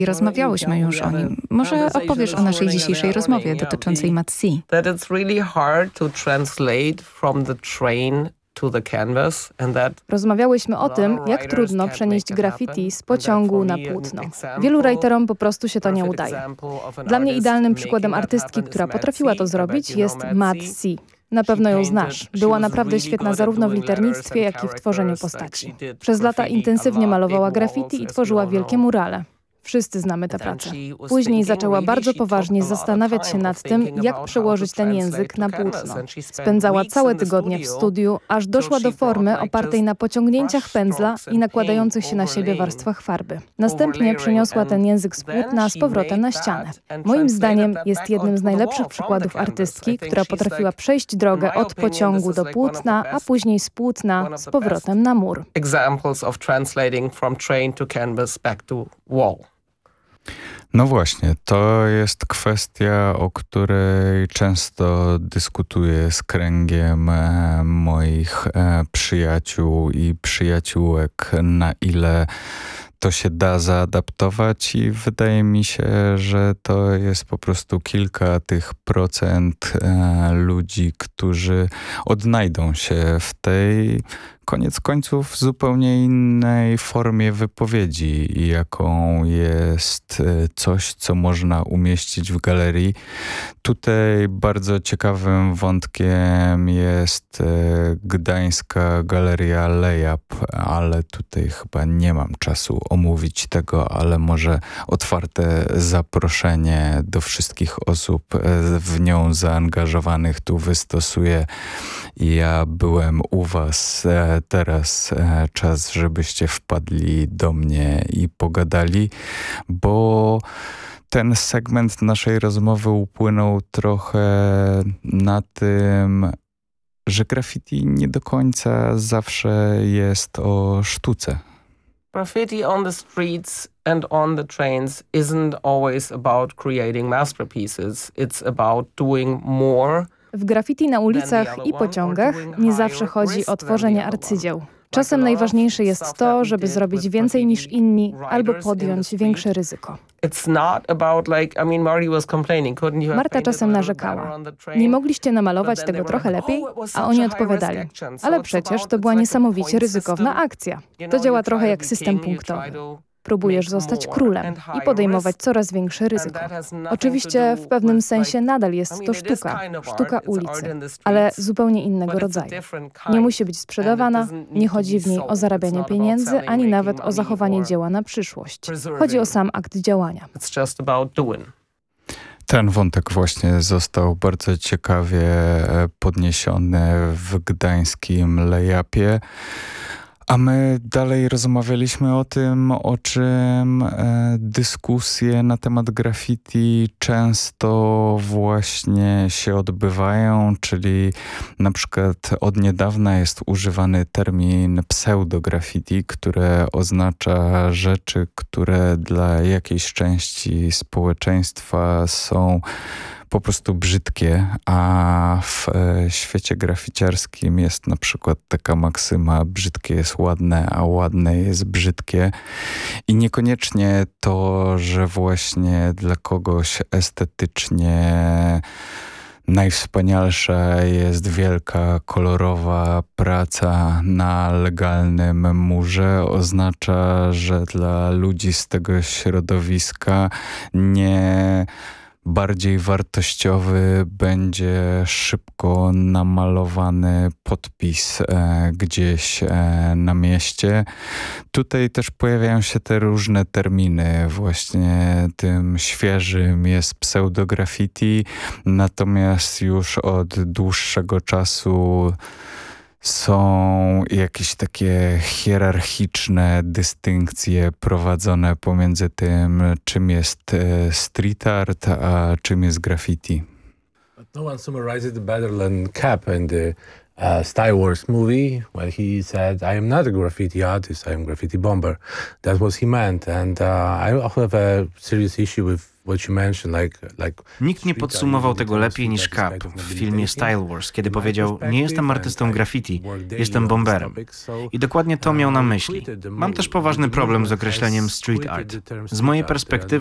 I rozmawiałyśmy już o nim. Może opowiesz o naszej dzisiejszej rozmowie dotyczącej Mad Sea. That it's really hard to translate from the train to the canvas and that Rozmawiałyśmy o tym, jak trudno przenieść graffiti z pociągu na płótno. Wielu writerom po prostu się to nie udaje. Dla mnie idealnym przykładem artystki, która potrafiła to zrobić, jest Mad Sea. Na pewno ją znasz. Była naprawdę świetna zarówno w liternictwie, jak i w tworzeniu postaci. Przez lata intensywnie malowała graffiti i tworzyła wielkie murale. Wszyscy znamy tę pracę. Później zaczęła bardzo poważnie zastanawiać się nad tym, jak przełożyć ten język na płótno. Spędzała całe tygodnie w studiu, aż doszła do formy opartej na pociągnięciach pędzla i nakładających się na siebie warstwach farby. Następnie przeniosła ten język z płótna z powrotem na ścianę. Moim zdaniem jest jednym z najlepszych przykładów artystki, która potrafiła przejść drogę od pociągu do płótna, a później z płótna z powrotem na mur. Examples of translating from train to canvas back to wall. No właśnie, to jest kwestia, o której często dyskutuję z kręgiem moich przyjaciół i przyjaciółek, na ile to się da zaadaptować i wydaje mi się, że to jest po prostu kilka tych procent ludzi, którzy odnajdą się w tej koniec końców zupełnie innej formie wypowiedzi, jaką jest coś, co można umieścić w galerii. Tutaj bardzo ciekawym wątkiem jest gdańska galeria Lejap, ale tutaj chyba nie mam czasu omówić tego, ale może otwarte zaproszenie do wszystkich osób w nią zaangażowanych tu wystosuję. Ja byłem u was, teraz czas, żebyście wpadli do mnie i pogadali, bo ten segment naszej rozmowy upłynął trochę na tym, że graffiti nie do końca zawsze jest o sztuce. Graffiti on the streets and on the trains isn't always about creating masterpieces. It's about doing more. W graffiti na ulicach i pociągach nie zawsze chodzi o tworzenie arcydzieł. Czasem najważniejsze jest to, żeby zrobić więcej niż inni albo podjąć większe ryzyko. Marta czasem narzekała. Nie mogliście namalować tego trochę lepiej? A oni odpowiadali. Ale przecież to była niesamowicie ryzykowna akcja. To działa trochę jak system punktowy. Próbujesz zostać królem i podejmować coraz większe ryzyko. Oczywiście w pewnym sensie nadal jest to sztuka ulicy, ale zupełnie innego rodzaju. Nie musi być sprzedawana, nie chodzi w niej o zarabianie pieniędzy, ani nawet o zachowanie dzieła na przyszłość. Chodzi o sam akt działania. Ten wątek właśnie został bardzo ciekawie podniesiony w gdańskim Lejapie. A my dalej rozmawialiśmy o tym, o czym dyskusje na temat graffiti często właśnie się odbywają, czyli na przykład od niedawna jest używany termin pseudo-graffiti, które oznacza rzeczy, które dla jakiejś części społeczeństwa są po prostu brzydkie, a w świecie graficiarskim jest na przykład taka maksyma: brzydkie jest ładne, a ładne jest brzydkie. I niekoniecznie to, że właśnie dla kogoś estetycznie najwspanialsza jest wielka, kolorowa praca na legalnym murze, oznacza, że dla ludzi z tego środowiska nie bardziej wartościowy będzie szybko namalowany podpis gdzieś na mieście. Tutaj też pojawiają się te różne terminy. Właśnie tym świeżym jest pseudo-graffiti, natomiast już od dłuższego czasu są jakieś takie hierarchiczne dystynkcje prowadzone pomiędzy tym, czym jest street art, a czym jest graffiti. No one summarizes it better than Cap and Star Wars movie where he said, "I am not a graffiti artist, I am a graffiti bomber." That was he meant, and I also have a serious issue with what you mentioned, like Nikt nie podsumował tego lepiej niż Cap w filmie Style Wars, kiedy powiedział: nie jestem artystą graffiti, jestem bomberem. I dokładnie to miał na myśli. Mam też poważny problem z określeniem street art. Z mojej perspektywy